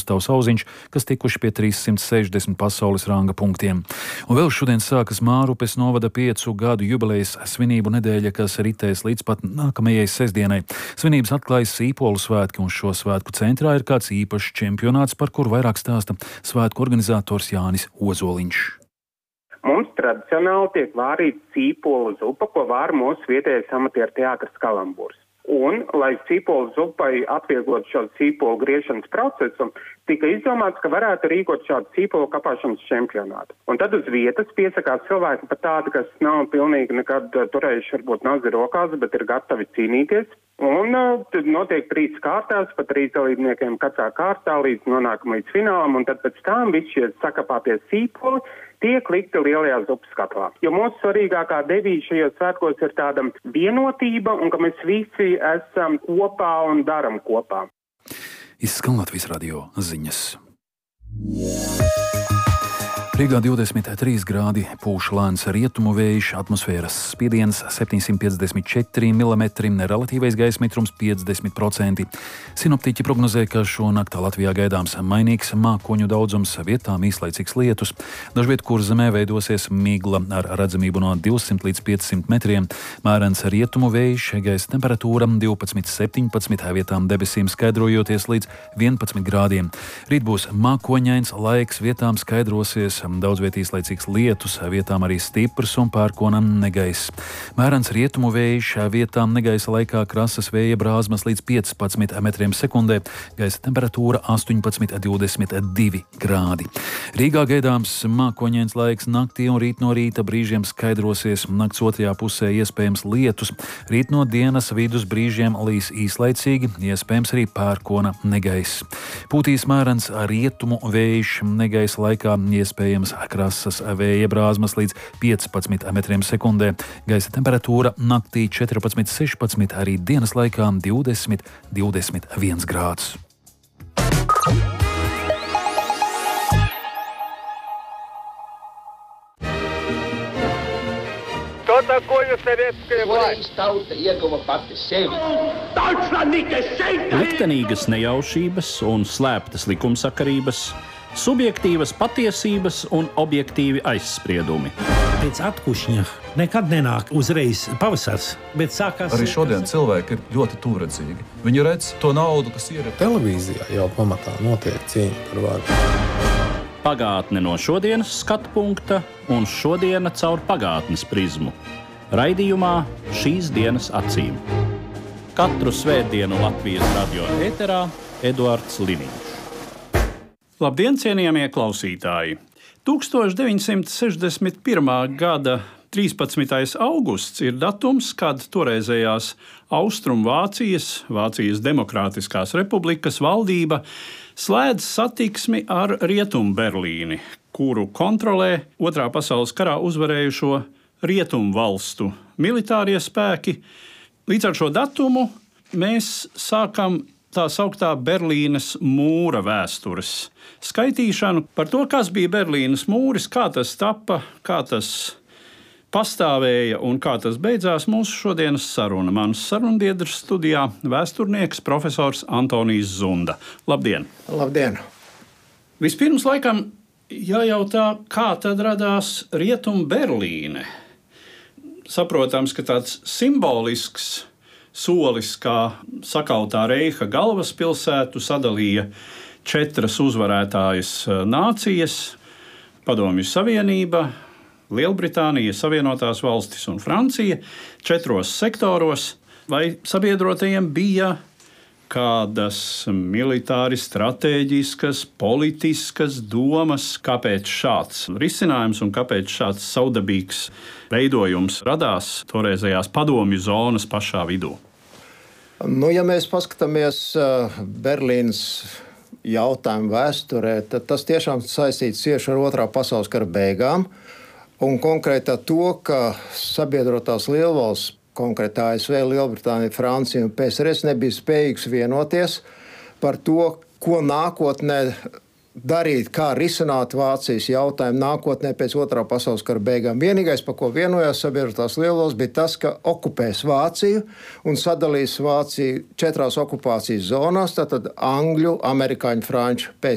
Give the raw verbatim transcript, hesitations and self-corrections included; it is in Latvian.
Gustavs Auziņš, kas tikuši pie trīssimt sešdesmit pasaules ranga punktiem. Un vēl šodien sākas Mārupes novada piecu gadu jubilejas svinību nedēļa, kas ritēs līdz pat nākamajai sestdienai. Svinības atklājas Sīpolu svētki, un šo svētku centrā ir kāds īpašs čempionāts, par kuru vairāk stāsta svētku organizators Jānis Ozoliņš. Mums tradicionāli tiek vārīta Sīpolu zupa, ko vāra mūsu vietējais amatieru teātris Kalamburs. Un, lai Sīpolu zupai atvieglot šo sīpolu griešanas procesu, tika izdomāts, ka varētu rīkot šādu sīpolu kapāšanas čempionātu. Un tad uz vietas piesakās cilvēki pat tādi, kas nav pilnīgi nekad turējuši varbūt nazi rokās, bet ir gatavi cīnīties. Un uh, tad notiek trīs kārtās, pa trīs dalībniekiem katrā kārtā līdz nonākam līdz finālam, un tad pēc tam visi šie sakapātie sīpoli tiek likti lielajā zupas katlā. Jo mūsu svarīgākā devīze šajos svētkos ir tāda vienotība, un ka mēs visi esam kopā un daram kopā. Izskan Latvijas radio ziņas. Rīgā divdesmit trīs grādi, pūš lēns rietumu vējš, atmosfēras spiediens septiņsimt piecdesmit četri milimetri, relatīvais gaisa mitrums piecdesmit procenti. Sinoptiķi prognozē, ka šonakt Latvijā gaidāms mainīgs mākoņu daudzums, vietām īslaicīgs lietus. Dažviet, kur zemē veidosies migla ar redzamību no divsimt līdz piecsimt metriem. Mērens rietumu vējš, gaisa temperatūra divpadsmit septiņpadsmit, vietām debesīm skaidrojoties līdz vienpadsmit grādiem. Rīt būs mākoņains laiks, vietām skaidrosies daudz viet īslaicīgs lietus, vietām arī stiprs un pērkona negaiss. Mērens rietumu vējš, vietām negaisa laikā krasas vēja brāzmas līdz piecpadsmit metriem sekundē, gaisa temperatūra astoņpadsmit divdesmit divi grādi. Rīgā gaidāms mākoņains laiks naktī un rīt no rīta brīžiem skaidrosies, nakts otrajā pusē iespējams lietus, rīt no dienas vidus brīžiem līs īslaicīgi, iespējams arī pērkona negaiss. Pūtīs mērens rietumu vējš, negaisa laikā iespējams krasas vēja brāzmas līdz piecpadsmit metriem sekundē. Gaisa temperatūra naktī četrpadsmit sešpadsmit, arī dienas laikā divdesmit divdesmit viens grāds. Что такое советская власть? Liktenīgas nejaušības un slēptas likumsakarības, subjektīvas patiesības un objektīvi aizspriedumi. Pēc atkušņa nekad nenāk uzreiz pavasars, bet sākās... Arī šodien cilvēki ir ļoti tuvredzīgi. Viņi redz to naudu, kas ir. Televīzijā jau pamatā notiek cīņa par varu. Pagātne no šodienas skatu punkta un šodiena caur pagātnes prizmu. Raidījumā Šīs dienas acīm. Katru svētdienu Latvijas radio ēterā Eduards Liniņš. Labdien, cienījamie klausītāji! tūkstoš deviņsimt sešdesmit pirmā gada trīspadsmitais augusts ir datums, kad toreizējās Austrumvācijas, Vācijas Demokrātiskās republikas valdība slēdz satiksmi ar Rietumberlīni, kuru kontrolē Otrā pasaules karā uzvarējušo Rietumvalstu militārie spēki. Līdz ar šo datumu mēs sākam tā sauktā Berlīnes mūra vēstures skaitīšanu par to, kas bija Berlīnes mūris, kā tas tapa, kā tas pastāvēja un kā tas beidzās. Mūsu šodienas saruna. Mans sarunbiedrs studijā vēsturnieks profesors Antonijs Zunda. Labdien! Labdien! Vispirms laikam jājautā, kā tad radās Rietumberlīne. Saprotams, ka tāds simbolisks solis, kā sakautā Reiha galvaspilsētu sadalīja četras uzvarētājas nācijas – Padomju Savienība, Lielbritānija, Savienotās valstis un Francija – četros sektoros. Vai sabiedrotajiem bija kādas militāri stratēģiskas, politiskas domas, kāpēc šāds risinājums un kāpēc šāds saudabīgs veidojums radās toreizējās padomju zonas pašā vidū? Nu, ja mēs paskatāmies Berlīnas jautājumu vēsturē, tad tas tiešām saistīts tieši ar Otrā pasaules kara beigām. Un konkrēti ar to, ka sabiedrotās lielvalstis, konkrēti A S V, Lielbritānija, Francija un P S R S nebija spējīgs vienoties par to, ko nākotnē darīt, kā risināt Vācijas jautājumu nākotnē pēc Otrā pasaules kara beigām. Vienīgais, par ko vienojās sabiedrotās lielvalstis, bija tas, ka okupēs Vāciju un sadalīs Vāciju četrās okupācijas zonās, tātad angļu, amerikāņu, franču, P